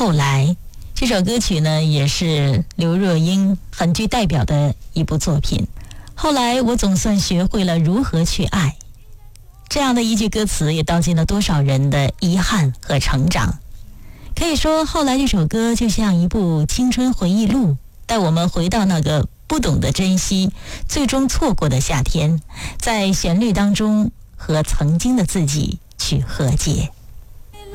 后来这首歌曲呢，也是刘若英很具代表的一部作品。后来我总算学会了如何去爱，这样的一句歌词也道尽了多少人的遗憾和成长。可以说，后来这首歌就像一部青春回忆录，带我们回到那个不懂得珍惜，最终错过的夏天，在旋律当中和曾经的自己去和解。